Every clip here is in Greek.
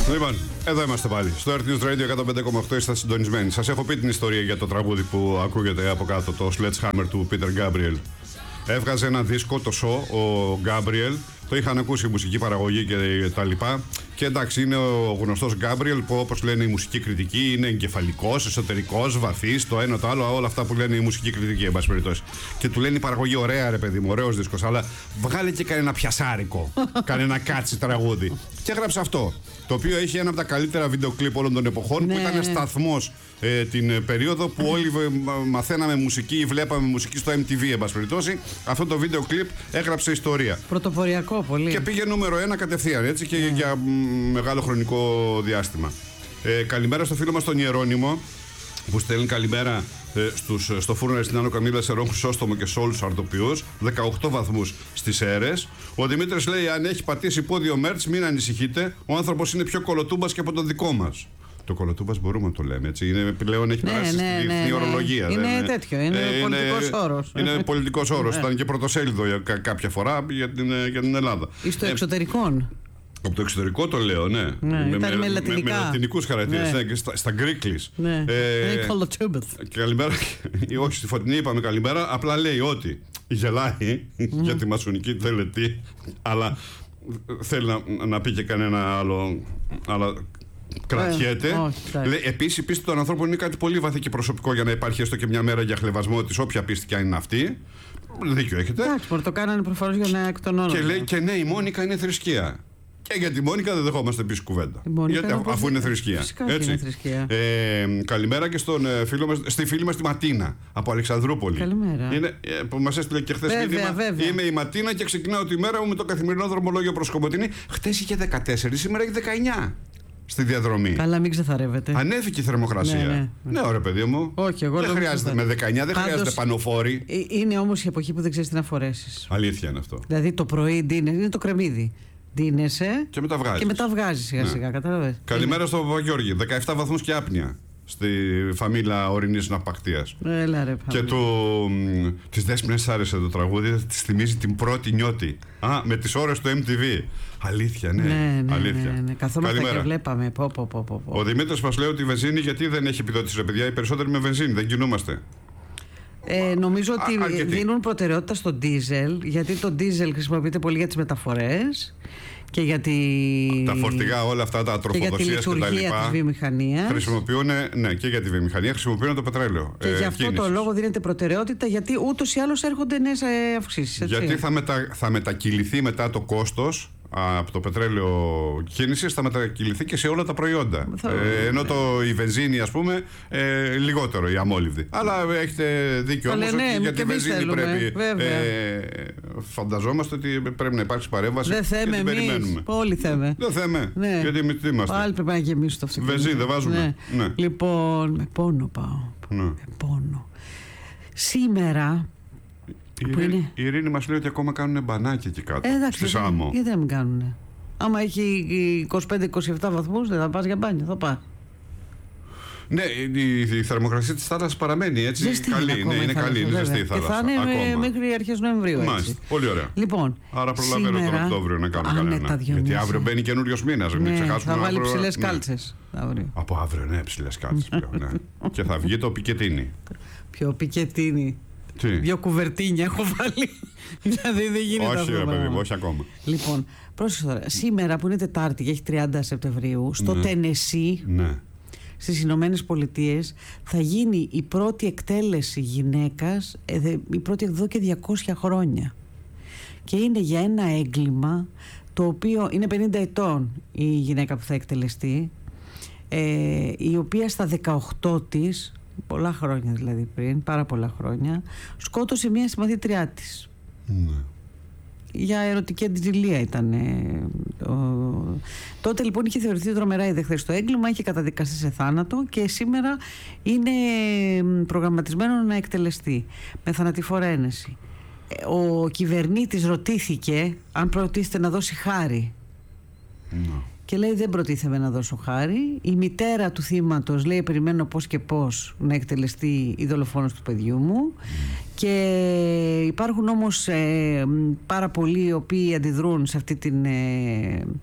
Λοιπόν, εδώ είμαστε πάλι. Στο Earth News Radio 105,8 είστε συντονισμένοι. Σας έχω πει την ιστορία για το τραγούδι που ακούγεται από κάτω, το Sledgehammer του Peter Gabriel. Έβγαζε ένα δίσκο, το show, ο Gabriel. Το είχαν ακούσει η μουσική παραγωγή και τα λοιπά. Και εντάξει, είναι ο γνωστός Gabriel που, όπως λένε οι μουσικοί κριτικοί, είναι εγκεφαλικός, εσωτερικός, βαθύς, το ένα το άλλο, όλα αυτά που λένε οι μουσικοί κριτικοί, εν πάση περιπτώσει. Και του λένε η παραγωγή, ωραία ρε παιδί μου, ωραίος δίσκος, αλλά βγάλε και κανένα πιασάρικο, κανένα κάτσι τραγούδι. Και έγραψε αυτό. Το οποίο έχει ένα από τα καλύτερα βίντεο κλιπ όλων των εποχών, που ήταν σταθμός την περίοδο που όλοι μαθαίναμε μουσική ή βλέπαμε μουσική στο MTV, εν πάση περιπτώσει. Αυτό το βίντεο κλιπ έγραψε ιστορία. Πρωτοποριακό πολύ. Και πήγε νούμερο 1 κατευθείαν, έτσι, και για μεγάλο χρονικό διάστημα. Καλημέρα στο φίλο μας τον Ιερώνυμο, που στέλνει καλημέρα στο φούρνο στην Άνω Καμίλα, σε Ρόμ Χρυσόστομο και σε όλους τους αρτοποιούς. 18 βαθμούς στις αίρες. Ο Δημήτρης λέει: αν έχει πατήσει πόδιο Μέρτς, μην ανησυχείτε. Ο άνθρωπος είναι πιο κολοτούμπας και από τον δικό μας. Το κολοτούμπας μπορούμε να το λέμε, έτσι. Είναι, πλέον έχει περάσει στη διεθνή ορολογία. Είναι τέτοιο. Είναι πολιτικός όρος. Είναι πολιτικός όρος. Ήταν και πρωτοσέλιδο κάποια φορά για την Ελλάδα. Ή στο εξωτερικό. Από το εξωτερικό το λέω, ναι. Με λατινικούς χαρακτήρες, ναι, στα γκρίκλις. Ναι. Καλημέρα. Όχι, στη Φωτεινή είπαμε καλημέρα. Απλά λέει ότι γελάει για τη μασονική τελετή, αλλά θέλει να πει και κανένα άλλο. Αλλά κρατιέται. Επίσης, η πίστη των ανθρώπων είναι κάτι πολύ βαθύ και προσωπικό για να υπάρχει έστω και μια μέρα για χλευασμό της, όποια πίστη κι αν είναι αυτή. Δίκιο έχετε. Εντάξει, το κάνανε προφανώς για να εκτονώνουν. Και λέει και ναι, η Μόνικα είναι θρησκεία. Και για τη Μόνικα δεν δεχόμαστε επίσης κουβέντα. Γιατί αφού είναι θρησκεία. Έτσι. Είναι θρησκεία. Καλημέρα και στη φίλη μας τη Ματίνα από Αλεξανδρούπολη. Καλημέρα. Που μας έστειλε και χθες μήνυμα. Είμαι η Ματίνα και ξεκινάω τη μέρα μου με το καθημερινό δρομολόγιο προς Κομωτινή. Χθες είχε 14, σήμερα έχει 19. Στη διαδρομή. Καλά, μην ξεθαρεύετε. Ανέβηκε η θερμοκρασία. Ναι, ωραία, παιδί μου. Όχι, εγώ δεν χρειάζεται με 19, δεν χρειάζεται πανοφόρη. Είναι όμως η εποχή που δεν ξέρεις τι να φορέσεις. Αλήθεια είναι αυτό. Δηλαδή το πρωί είναι το κρεμμύδι. Ντύνεσαι και μετά βγάζεις σιγά-σιγά. Κατάλαβες. Καλημέρα στον Παπαγιώργη. 17 βαθμούς και άπνοια στη φαμίλα ορεινής ναυπακτείας. Έλα ρε, και της Δέσποινας άρεσε το τραγούδι, της θυμίζει την πρώτη νιώτη. Με τις ώρες του MTV. Αλήθεια, ναι. Αλήθεια. Ναι. Καθόμαστε και βλέπαμε. Ο Δημήτρης μας λέει ότι η βενζίνη γιατί δεν έχει επιδότηση, ρε παιδιά. Οι περισσότεροι με βενζίνη, δεν κινούμαστε. Νομίζω ότι δίνουν προτεραιότητα στο ντίζελ, γιατί το ντίζελ χρησιμοποιείται πολύ για τις μεταφορές και για τα φορτηγά, όλα αυτά τα τροφοδοσίας και τα λοιπά. Της βιομηχανίας. Χρησιμοποιούν, ναι, και για τη βιομηχανία χρησιμοποιούν το πετρέλαιο. Και γι' αυτό το λόγο δίνεται προτεραιότητα, γιατί ούτως ή άλλως έρχονται νέες αυξήσεις. Γιατί θα μετακυληθεί μετά το κόστος από το πετρέλαιο κίνησης, θα μετακυληθεί και σε όλα τα προϊόντα. Ενώ η βενζίνη, ας πούμε, λιγότερο, η αμόλυβδη. Αλλά έχετε δίκιο όμως ότι για τη βενζίνη πρέπει. Φανταζόμαστε ότι πρέπει να υπάρξει παρέμβαση. Δεν θέμε εμείς. Όλοι θέμε. Δεν θέμε. Ναι. Γιατί εμείς τι είμαστε. Πάλι πρέπει να γεμίσουν το αυτοκίνητο. Βενζίνη δεν βάζουμε. Ναι. Λοιπόν, με πόνο πάω. Με πόνο. Σήμερα. Η Ειρήνη μας λέει ότι ακόμα κάνουν μπανάκια εκεί κάτω. Στη Σάμο. Γιατί να μην κάνουνε. Άμα έχει 25-27 βαθμούς, δεν θα πας για μπάνιο, θα πας. Ναι, η θερμοκρασία της θάλασσας παραμένει έτσι. Ζεστή καλή. Ναι, είναι καλή, είναι ζεστή η θάλασσα. Και θα είναι μέχρι αρχές Νοεμβρίου. Μάλιστα. Πολύ ωραία. Λοιπόν, άρα προλαβαίνω τον Οκτώβριο να κάνω κανένα. Γιατί αύριο μπαίνει καινούριος μήνας. Ναι, θα βάλει ψηλές κάλτσες. Από αύριο, ναι, ψηλές κάλτσες πλέον. Και θα βγει το πικετίνι. Ποιο πικετίνι. Τι? 2 κουβερτίνια έχω βάλει. Δηλαδή δεν γίνεται αυτό. Όχι, ρε παιδί μου, όχι ακόμα. Λοιπόν, πρόσεχε τώρα. Σήμερα που είναι Τετάρτη και έχει 30 Σεπτεμβρίου, στο Τενεσί, στις Ηνωμένες Πολιτείες, θα γίνει η πρώτη εκτέλεση γυναίκας, η πρώτη εδώ και 200 χρόνια. Και είναι για ένα έγκλημα το οποίο είναι 50 ετών η γυναίκα που θα εκτελεστεί, η οποία στα 18 της, πολλά χρόνια δηλαδή πριν, πάρα πολλά χρόνια, σκότωσε μια συμμαθήτριά της. Για ερωτική αντιζηλία ήταν. Τότε λοιπόν είχε θεωρηθεί τρομερά ιδεχθές το έγκλημα, είχε καταδικαστεί σε θάνατο και σήμερα είναι προγραμματισμένο να εκτελεστεί με θανατηφόρα ένεση. Ο κυβερνήτης ρωτήθηκε αν προτίθεται να δώσει χάρη. Και λέει δεν προτίθεμαι να δώσω χάρη. Η μητέρα του θύματος λέει περιμένω πώς και πώς να εκτελεστεί η δολοφόνος του παιδιού μου. Και υπάρχουν όμως πάρα πολλοί οι οποίοι αντιδρούν σε αυτή την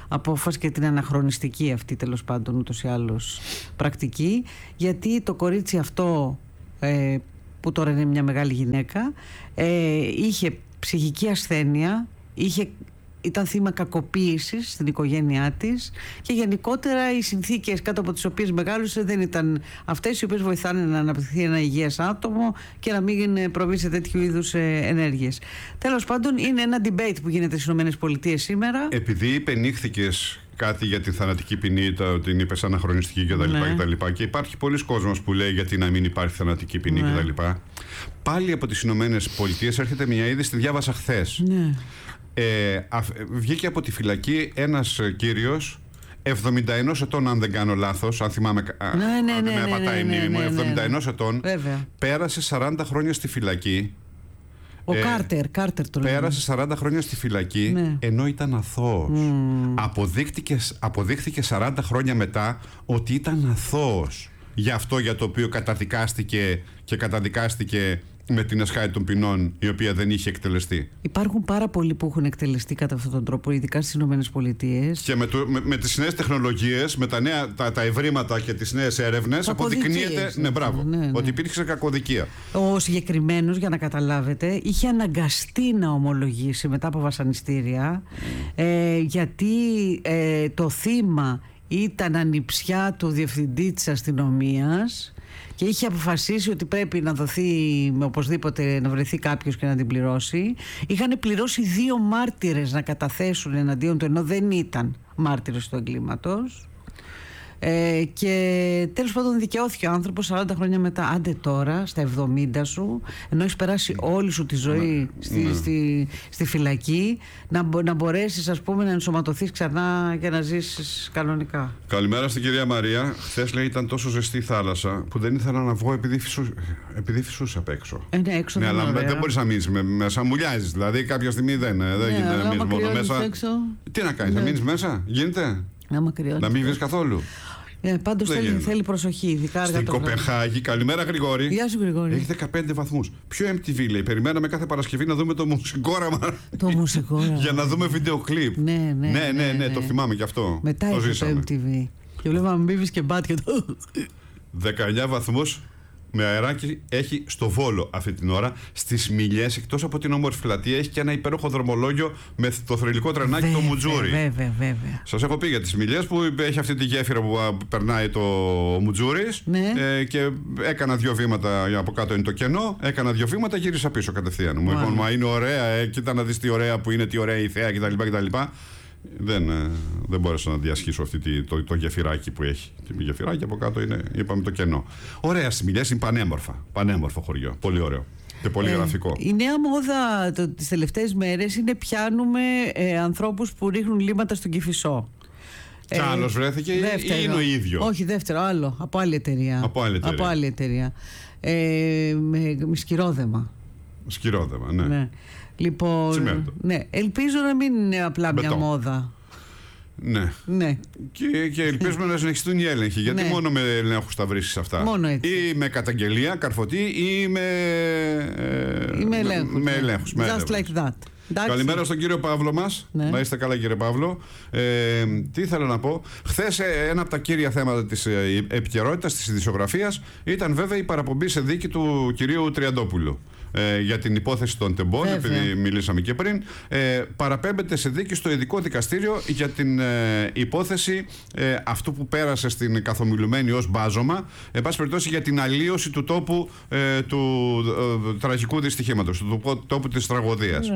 απόφαση και την αναχρονιστική αυτή τέλος πάντων ούτως ή άλλως πρακτική, γιατί το κορίτσι αυτό που τώρα είναι μια μεγάλη γυναίκα είχε ψυχική ασθένεια, ήταν θύμα κακοποίησης στην οικογένειά της και γενικότερα οι συνθήκες κάτω από τις οποίες μεγάλωσε δεν ήταν αυτές οι οποίες βοηθάνε να αναπτυχθεί ένα υγιές άτομο και να μην προβεί σε τέτοιου είδους ενέργειες. Τέλος πάντων, είναι ένα debate που γίνεται στις ΗΠΑ σήμερα. Επειδή υπενήχθηκες κάτι για τη θανατική ποινή, την είπες αναχρονιστική κτλ. Και υπάρχει πολλοί κόσμος που λέει γιατί να μην υπάρχει θανατική ποινή κτλ. Πάλι από τις ΗΠΑ έρχεται μια είδηση, τη διάβασα χθες. Ναι. Βγήκε από τη φυλακή ένας κύριος 71 ετών, αν δεν κάνω λάθος, αν θυμάμαι, με πατάει η μνήμη μου, 71 ετών. Βέβαια. Πέρασε 40 χρόνια στη φυλακή. Ο Κάρτερ το λέμε. Πέρασε 40 χρόνια στη φυλακή, ενώ ήταν αθώος. Αποδείχθηκε 40 χρόνια μετά ότι ήταν αθώος για αυτό για το οποίο καταδικάστηκε με την εσχάτη των ποινών, η οποία δεν είχε εκτελεστεί. Υπάρχουν πάρα πολλοί που έχουν εκτελεστεί κατά αυτόν τον τρόπο, ειδικά στις ΗΠΑ. Και με τις νέες τεχνολογίες, με τα ευρήματα και τις νέες έρευνες, αποδεικνύεται ότι υπήρξε κακοδικία. Ο συγκεκριμένος, για να καταλάβετε, είχε αναγκαστεί να ομολογήσει μετά από βασανιστήρια, γιατί το θύμα ήταν ανιψιά του διευθυντή της αστυνομίας και είχε αποφασίσει ότι πρέπει να δοθεί οπωσδήποτε, να βρεθεί κάποιος και να την πληρώσει. Είχαν πληρώσει 2 μάρτυρες να καταθέσουν εναντίον του, ενώ δεν ήταν μάρτυρες του εγκλήματος. Και τέλος πάντων δικαιώθηκε ο άνθρωπος 40 χρόνια μετά. Άντε τώρα, στα 70 σου, ενώ έχεις περάσει όλη σου τη ζωή στη φυλακή, να μπορέσεις, ας πούμε, να ενσωματωθείς ξανά και να ζήσεις κανονικά. Καλημέρα στην κυρία Μαρία. Χθες, λέει, ήταν τόσο ζεστή η θάλασσα που δεν ήθελα να βγω επειδή φυσούσε απ' έξω. Ναι, έξω αλλά δεν μπορείς να μείνεις μέσα, μουλιάζεις. Δηλαδή κάποια στιγμή δεν γίνεται να μείνεις μόνο μέσα. Έξω. Τι να κάνεις, να μείνεις μέσα, γίνεται? Να μην βγεις καθόλου. Πάντως θέλει προσοχή, ειδικά αργά. Στην Κοπενχάγη, καλημέρα Γρηγόρη. Γεια σου Γρηγόρη. Έχει 15 βαθμούς. Ποιο MTV, λέει? Περιμέναμε κάθε Παρασκευή να δούμε το μουσικόραμα. Το μουσικόραμα. Για να δούμε βίντεο κλιπ. Ναι, το θυμάμαι κι αυτό. Μετά το ζήσαμε. Το MTV. Και βλέπαμε Μπίβις και Μπάτ και το. 19 βαθμούς. Με αεράκι έχει στο Βόλο αυτή την ώρα. Στις Μιλιές, εκτός από την όμορφη πλατεία, έχει και ένα υπέροχο δρομολόγιο με το θρυλικό τρενάκι, το Μουτζούρι. Βέβαια. Σας έχω πει για τις Μιλιές που έχει αυτή τη γέφυρα που περνάει το Μουτζούρις. Και έκανα 2 βήματα, από κάτω είναι το κενό. Έκανα 2 βήματα, γύρισα πίσω κατευθείαν. Μου είπαν, μα είναι ωραία, κοίτα να δεις τι ωραία που είναι, τι ωραία η θέα κτλ. Δεν μπόρεσα να διασχίσω το γεφυράκι που έχει. Το γεφυράκι από κάτω είναι, είπαμε, το κενό. Ωραία στις Μιλιές, είναι πανέμορφο χωριό. Πολύ ωραίο και πολύ γραφικό. Η νέα μόδα τις τελευταίες μέρες είναι πιάνουμε ανθρώπους που ρίχνουν λίμματα στον Κηφισό. Κι άλλος βρέθηκε ή είναι ο ίδιο? Όχι, δεύτερο, άλλο. Από άλλη εταιρεία. Με σκυρόδεμα. Ναι. Λοιπόν, ελπίζω να μην είναι απλά μια μόδα. Ναι. Και ελπίζουμε να συνεχιστούν οι έλεγχοι. Γιατί μόνο με ελέγχους θα βρίσκεις αυτά? Μόνο έτσι. Ή με καταγγελία, καρφωτή, ή με ελέγχους. Just like that. Καλημέρα στον κύριο Παύλο μας. Να είστε καλά, κύριε Παύλο. Τι ήθελα να πω. Χθες ένα από τα κύρια θέματα της επικαιρότητας, της ειδησιογραφίας, ήταν βέβαια η παραπομπή σε δίκη του κυρίου Τριαντόπουλου. Για την υπόθεση των τεμπών, επειδή μιλήσαμε και πριν, παραπέμπεται σε δίκη στο ειδικό δικαστήριο για την υπόθεση αυτού που πέρασε στην καθομιλουμένη ως μπάζωμα, εν πάση περιπτώσει για την αλλίωση του τόπου του τραγικού δυστυχήματος, του τόπου της τραγωδίας.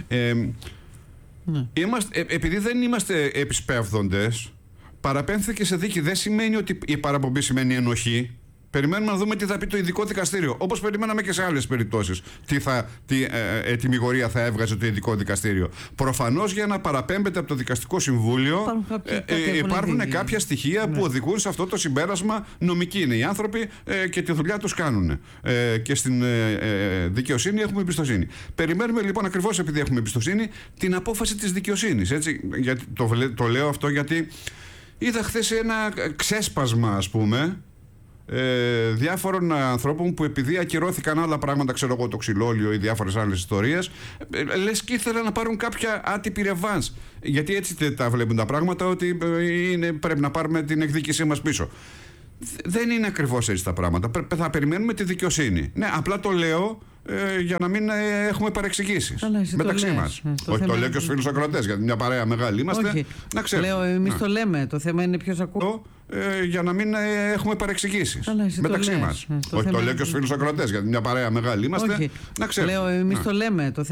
Επειδή δεν είμαστε επισπεύδοντες, παραπέμφθηκε σε δίκη. Δεν σημαίνει ότι η παραπομπή σημαίνει ενοχή. Περιμένουμε να δούμε τι θα πει το ειδικό δικαστήριο. Όπως περιμέναμε και σε άλλες περιπτώσεις. Τι ετυμηγορία θα έβγαζε το ειδικό δικαστήριο. Προφανώς για να παραπέμπεται από το δικαστικό συμβούλιο υπάρχουν κάποια στοιχεία που οδηγούν σε αυτό το συμπέρασμα. Νομικοί είναι οι άνθρωποι και τη δουλειά τους κάνουν. Και στην δικαιοσύνη έχουμε εμπιστοσύνη. Περιμένουμε λοιπόν, ακριβώς επειδή έχουμε εμπιστοσύνη, την απόφαση της δικαιοσύνης. Το λέω αυτό γιατί είδα χθες ένα ξέσπασμα, ας πούμε, διάφορων ανθρώπων που επειδή ακυρώθηκαν άλλα πράγματα, ξέρω εγώ, το ξυλόλιο ή διάφορες άλλες ιστορίες, λες και ήθελαν να πάρουν κάποια άτυπη ρεβάνς. Γιατί έτσι τα βλέπουν τα πράγματα, ότι πρέπει να πάρουμε την εκδίκησή μας πίσω. Δεν είναι ακριβώς έτσι τα πράγματα. Θα περιμένουμε τη δικαιοσύνη. Ναι, απλά το λέω για να μην έχουμε παρεξηγήσεις μεταξύ μας. Όχι, το λέω και στους φίλους ακροατές, γιατί μια παρέα μεγάλη είμαστε. Όχι. Να ξέρουμε. Λέω, εμείς το λέμε. Το θέμα είναι ποιος ακούει. Για να μην έχουμε παρεξηγήσεις μεταξύ μας. Όχι, το λέω και στους φίλους ακροατές, γιατί μια παρέα μεγάλη είμαστε. Όχι. Να ξέρουμε. Λέω, εμείς το λέμε.